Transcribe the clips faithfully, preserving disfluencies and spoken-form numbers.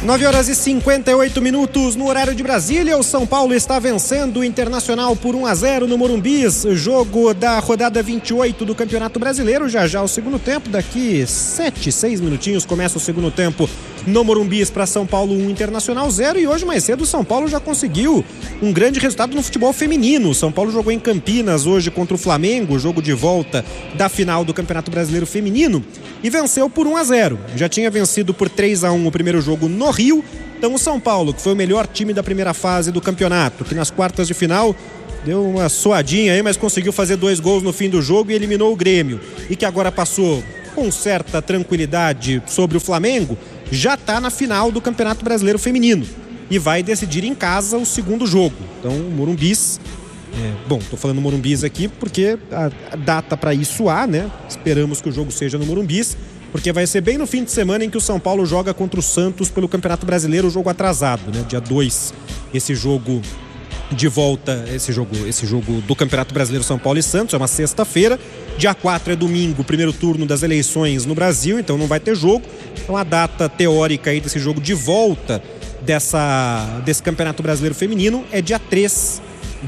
nove horas e cinquenta e oito minutos no horário de Brasília. O São Paulo está vencendo o Internacional por um a zero no Morumbis. Jogo da rodada vinte e oito do Campeonato Brasileiro. Já já o segundo tempo. Daqui sete, seis minutinhos começa o segundo tempo no Morumbis para São Paulo um, Internacional zero. E hoje mais cedo o São Paulo já conseguiu um grande resultado no futebol feminino. O São Paulo jogou em Campinas hoje contra o Flamengo, jogo de volta da final do Campeonato Brasileiro Feminino, e venceu por um a zero. Já tinha vencido por três a um o primeiro jogo no Rio. Então o São Paulo, que foi o melhor time da primeira fase do campeonato, que nas quartas de final deu uma suadinha aí, mas conseguiu fazer dois gols no fim do jogo e eliminou o Grêmio, e que agora passou com certa tranquilidade sobre o Flamengo, já está na final do Campeonato Brasileiro Feminino e vai decidir em casa o segundo jogo. Então o Morumbis, é, bom, estou falando Morumbis aqui porque a, a data para isso há, né? Esperamos que o jogo seja no Morumbis, porque vai ser bem no fim de semana em que o São Paulo joga contra o Santos pelo Campeonato Brasileiro, o jogo atrasado, né? Dia dois, esse jogo de volta, esse jogo, esse jogo do Campeonato Brasileiro São Paulo e Santos, é uma sexta-feira. Dia quatro é domingo, primeiro turno das eleições no Brasil, então não vai ter jogo. Então a data teórica aí desse jogo de volta dessa, desse Campeonato Brasileiro Feminino é dia três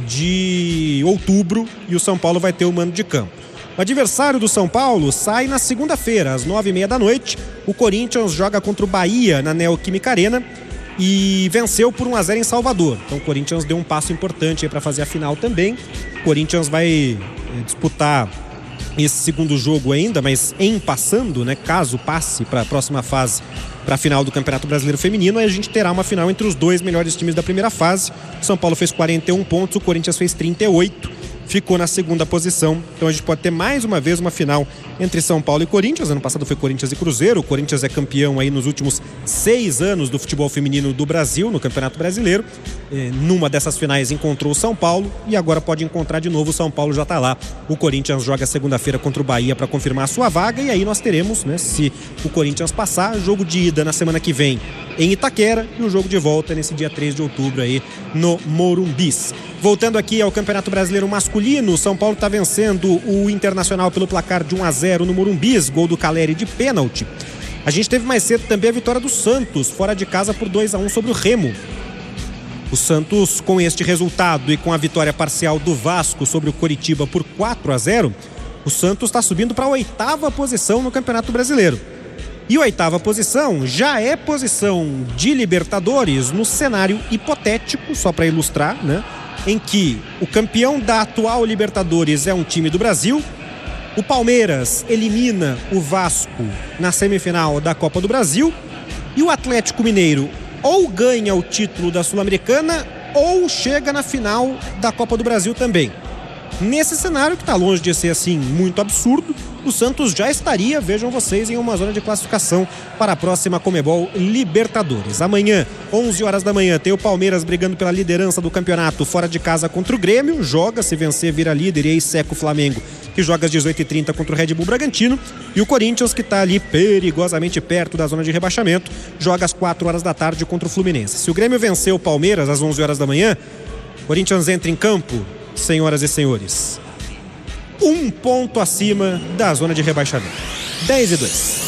de outubro, e o São Paulo vai ter o mando de campo. O adversário do São Paulo sai na segunda-feira, às nove e meia da noite. O Corinthians joga contra o Bahia na Neoquímica Arena e venceu por um a zero em Salvador. Então o Corinthians deu um passo importante para fazer a final também. O Corinthians vai disputar esse segundo jogo ainda, mas em passando, né, caso passe para a próxima fase, para a final do Campeonato Brasileiro Feminino, aí a gente terá uma final entre os dois melhores times da primeira fase. O São Paulo fez quarenta e um pontos, o Corinthians fez trinta e oito, ficou na segunda posição. Então a gente pode ter mais uma vez uma final entre São Paulo e Corinthians. Ano passado foi Corinthians e Cruzeiro. O Corinthians é campeão aí nos últimos seis anos do futebol feminino do Brasil, no Campeonato Brasileiro. É, numa dessas finais encontrou o São Paulo e agora pode encontrar de novo. O São Paulo já está lá. O Corinthians joga segunda-feira contra o Bahia para confirmar a sua vaga, e aí nós teremos, né, se o Corinthians passar, jogo de ida na semana que vem em Itaquera e o jogo de volta nesse dia três de outubro aí no Morumbis. Voltando aqui ao Campeonato Brasileiro Masculino, o São Paulo está vencendo o Internacional pelo placar de um a zero no Morumbis, gol do Caleri de pênalti. A gente teve mais cedo também a vitória do Santos, fora de casa por dois a um sobre o Remo. O Santos, com este resultado e com a vitória parcial do Vasco sobre o Coritiba por quatro a zero, o Santos está subindo para a oitava posição no Campeonato Brasileiro. E a oitava posição já é posição de Libertadores no cenário hipotético, só para ilustrar, né? Em que o campeão da atual Libertadores é um time do Brasil, o Palmeiras elimina o Vasco na semifinal da Copa do Brasil e o Atlético Mineiro ou ganha o título da Sul-Americana ou chega na final da Copa do Brasil também. Nesse cenário, que está longe de ser assim muito absurdo, o Santos já estaria, vejam vocês, em uma zona de classificação para a próxima Conmebol Libertadores. Amanhã, onze horas da manhã, tem o Palmeiras brigando pela liderança do campeonato fora de casa contra o Grêmio. Joga, se vencer, vira líder, e aí seca o Flamengo, que joga às dezoito e trinta contra o Red Bull Bragantino. E o Corinthians, que está ali perigosamente perto da zona de rebaixamento, joga às quatro horas da tarde contra o Fluminense. Se o Grêmio vencer o Palmeiras às onze horas da manhã, o Corinthians entra em campo, senhoras e senhores, um ponto acima da zona de rebaixamento. dez e dois.